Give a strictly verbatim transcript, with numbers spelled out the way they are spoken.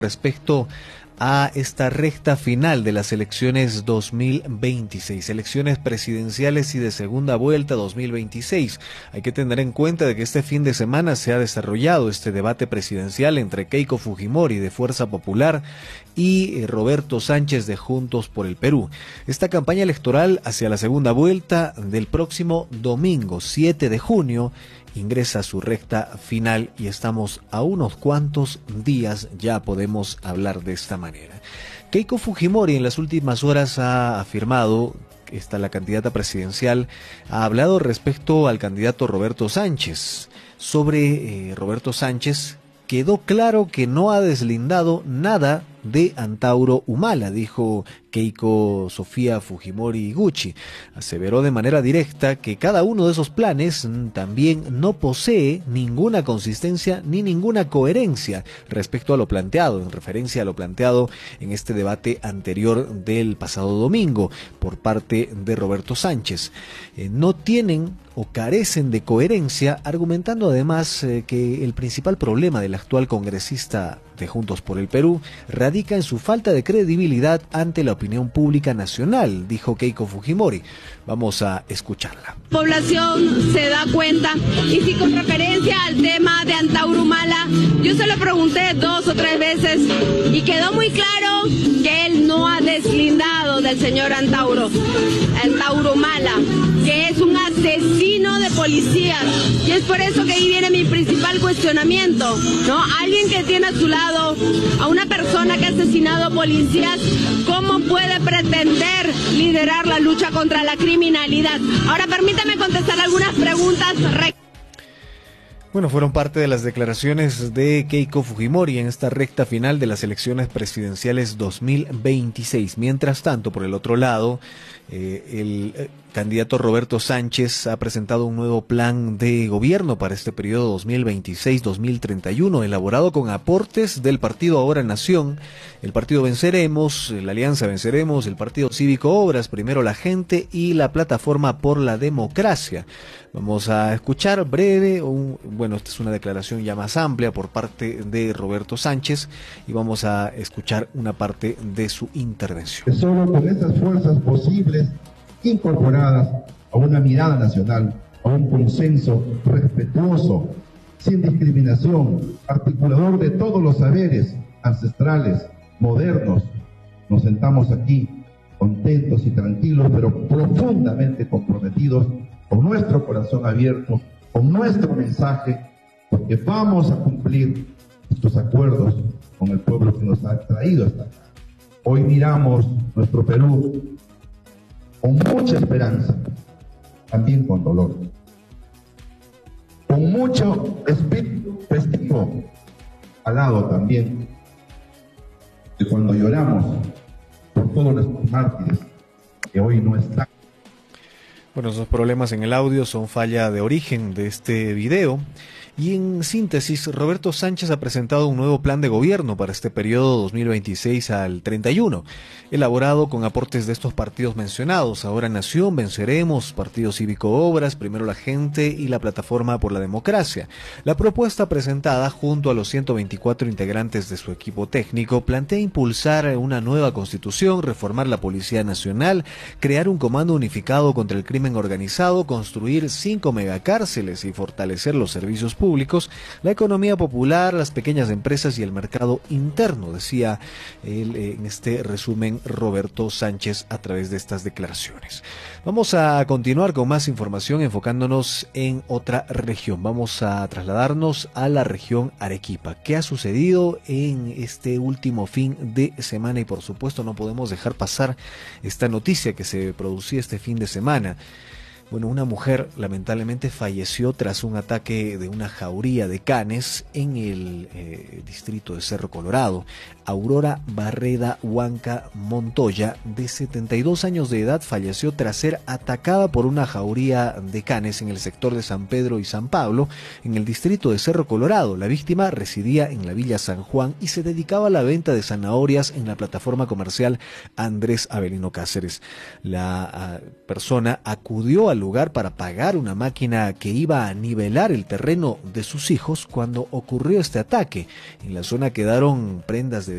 respecto a esta recta final de las elecciones dos mil veintiséis, elecciones presidenciales y de segunda vuelta dos mil veintiséis. Hay que tener en cuenta de que este fin de semana se ha desarrollado este debate presidencial entre Keiko Fujimori de Fuerza Popular y Roberto Sánchez de Juntos por el Perú. Esta campaña electoral hacia la segunda vuelta del próximo domingo siete de junio ingresa a su recta final y estamos a unos cuantos días, ya podemos hablar de esta manera. Keiko Fujimori en las últimas horas ha afirmado, esta la candidata presidencial, ha hablado respecto al candidato Roberto Sánchez. Sobre eh, Roberto Sánchez, quedó claro que no ha deslindado nada de Antauro Humala, dijo Keiko Sofía Fujimori Iguchi. Aseveró de manera directa que cada uno de esos planes también no posee ninguna consistencia ni ninguna coherencia respecto a lo planteado, en referencia a lo planteado en este debate anterior del pasado domingo por parte de Roberto Sánchez. Eh, no tienen o carecen de coherencia, argumentando además eh, que el principal problema del actual congresista de Juntos por el Perú radica en su falta de credibilidad ante la opinión pública nacional, dijo Keiko Fujimori. Vamos a escucharla. La población se da cuenta, y si con referencia al tema de Antauro Humala, yo se lo pregunté dos o tres veces y quedó muy claro que él no ha deslindado del señor Antauro, Antauro Humala, que es un asesino de policías, y es por eso que ahí viene mi principal cuestionamiento, ¿no? Alguien que tiene a su lado a una persona que ha asesinado a policías, ¿cómo puede pretender liderar la lucha contra la criminalidad? Ahora permítame contestar algunas preguntas. Bueno, fueron parte de las declaraciones de Keiko Fujimori en esta recta final de las elecciones presidenciales dos mil veintiséis. Mientras tanto, por el otro lado, eh, el eh, candidato Roberto Sánchez ha presentado un nuevo plan de gobierno para este periodo dos mil veintiséis dos mil treinta y uno, elaborado con aportes del partido Ahora Nación, el partido Venceremos, la Alianza Venceremos, el partido Cívico Obras, Primero la Gente y la Plataforma por la Democracia. Vamos a escuchar breve, un, bueno, esta es una declaración ya más amplia por parte de Roberto Sánchez y vamos a escuchar una parte de su intervención. Solo con estas fuerzas posibles, incorporadas a una mirada nacional, a un consenso respetuoso, sin discriminación, articulador de todos los saberes ancestrales, modernos, nos sentamos aquí contentos y tranquilos, pero profundamente comprometidos, con nuestro corazón abierto, con nuestro mensaje, porque vamos a cumplir estos acuerdos con el pueblo que nos ha traído hasta acá. Hoy miramos nuestro Perú con mucha esperanza, también con dolor, con mucho espíritu festivo, al lado también de cuando lloramos por todos nuestros mártires que hoy no están. Bueno, esos problemas en el audio son falla de origen de este video. Y en síntesis, Roberto Sánchez ha presentado un nuevo plan de gobierno para este periodo dos mil veintiséis al treinta y uno, elaborado con aportes de estos partidos mencionados: Ahora Nación, Venceremos, Partido Cívico Obras, Primero la Gente y la Plataforma por la Democracia. La propuesta presentada junto a los ciento veinticuatro integrantes de su equipo técnico plantea impulsar una nueva constitución, reformar la Policía Nacional, crear un comando unificado contra el crimen organizado, construir cinco megacárceles y fortalecer los servicios públicos, la economía popular, las pequeñas empresas y el mercado interno, decía él en este resumen Roberto Sánchez a través de estas declaraciones. Vamos a continuar con más información enfocándonos en otra región. Vamos a trasladarnos a la región Arequipa. ¿Qué ha sucedido en este último fin de semana? Y por supuesto no podemos dejar pasar esta noticia que se producía este fin de semana. Bueno, una mujer lamentablemente falleció tras un ataque de una jauría de canes en el eh, distrito de Cerro Colorado. Aurora Barreda Huanca Montoya, de setenta y dos años de edad, falleció tras ser atacada por una jauría de canes en el sector de San Pedro y San Pablo, en el distrito de Cerro Colorado. La víctima residía en la Villa San Juan y se dedicaba a la venta de zanahorias en la plataforma comercial Andrés Avelino Cáceres. La uh, persona acudió al lugar para pagar una máquina que iba a nivelar el terreno de sus hijos cuando ocurrió este ataque. En la zona quedaron prendas de